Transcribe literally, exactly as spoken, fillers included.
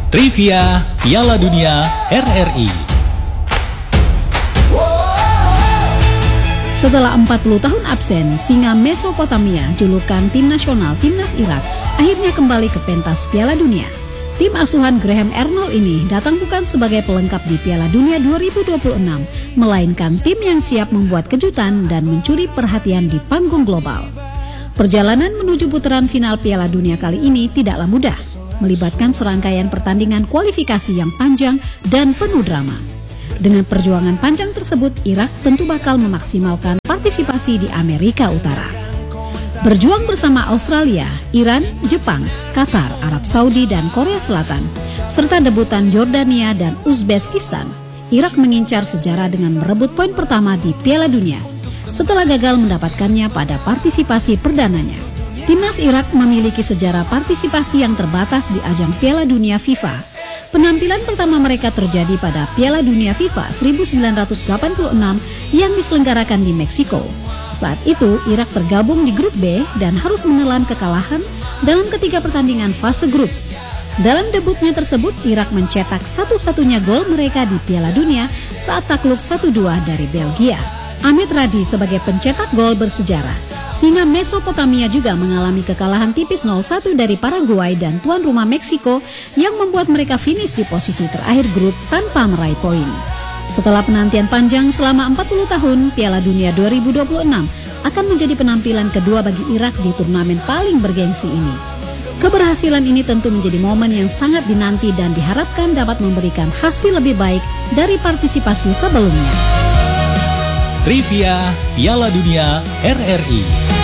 Trivia Piala Dunia R R I. Setelah empat puluh tahun absen, singa Mesopotamia, julukan tim nasional timnas Irak, akhirnya kembali ke pentas Piala Dunia. Tim asuhan Graham Arnold ini datang bukan sebagai pelengkap di Piala Dunia dua ribu dua puluh enam, melainkan tim yang siap membuat kejutan dan mencuri perhatian di panggung global. Perjalanan menuju putaran final Piala Dunia kali ini tidaklah mudah, melibatkan serangkaian pertandingan kualifikasi yang panjang dan penuh drama. Dengan perjuangan panjang tersebut, Irak tentu bakal memaksimalkan partisipasi di Amerika Utara. Berjuang bersama Australia, Iran, Jepang, Qatar, Arab Saudi, dan Korea Selatan, serta debutan Yordania dan Uzbekistan, Irak mengincar sejarah dengan merebut poin pertama di Piala Dunia setelah gagal mendapatkannya pada partisipasi perdananya. Timnas Irak memiliki sejarah partisipasi yang terbatas di ajang Piala Dunia FIFA. Penampilan pertama mereka terjadi pada Piala Dunia FIFA seribu sembilan ratus delapan puluh enam yang diselenggarakan di Meksiko. Saat itu Irak tergabung di grup B dan harus menelan kekalahan dalam ketiga pertandingan fase grup. Dalam debutnya tersebut, Irak mencetak satu-satunya gol mereka di Piala Dunia saat takluk satu dua dari Belgia. Amit Radi sebagai pencetak gol bersejarah. Singa Mesopotamia juga mengalami kekalahan tipis nol satu dari Paraguay dan tuan rumah Meksiko yang membuat mereka finish di posisi terakhir grup tanpa meraih poin. Setelah penantian panjang selama empat puluh tahun, Piala Dunia dua ribu dua puluh enam akan menjadi penampilan kedua bagi Irak di turnamen paling bergengsi ini. Keberhasilan ini tentu menjadi momen yang sangat dinanti dan diharapkan dapat memberikan hasil lebih baik dari partisipasi sebelumnya. Trivia Piala Dunia R R I.